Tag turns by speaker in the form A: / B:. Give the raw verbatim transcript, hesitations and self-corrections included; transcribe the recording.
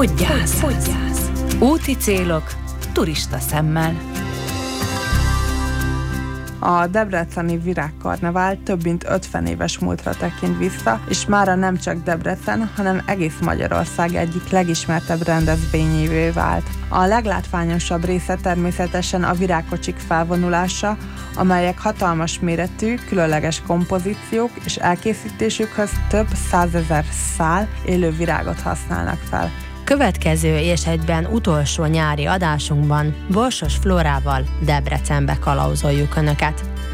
A: Podgyász. Podgyász. Úti célok turista szemmel.
B: A debreceni virágkarnevál több mint ötven éves múltra tekint vissza, és mára nem csak Debrecen, hanem egész Magyarország egyik legismertebb rendezvényévé vált. A leglátványosabb része természetesen a virágkocsik felvonulása, amelyek hatalmas méretű, különleges kompozíciók és elkészítésükhöz több százezer szál élő virágot használnak fel.
C: Következő és egyben utolsó nyári adásunkban Borsos Flórával Debrecenbe kalauzoljuk Önöket.